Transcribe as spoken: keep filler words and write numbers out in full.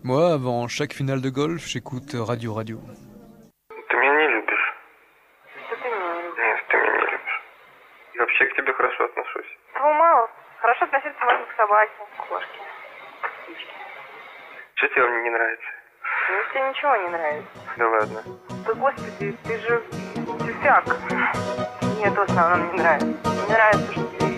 Moi, avant chaque finale de golf, j'écoute Radio Radio. Ты меня не любишь. Что ты меня не любишь? Нет, ты меня не любишь. И вообще к тебе хорошо отношусь. Этого мало. Хорошо относиться можно к собаке, к кошке, к птичке. Что тебе мне не нравится? Мне тебе ничего не нравится. Да ладно. Да господи, ты же тюфяк. Мне это в основном не нравится. Не нравится, что ты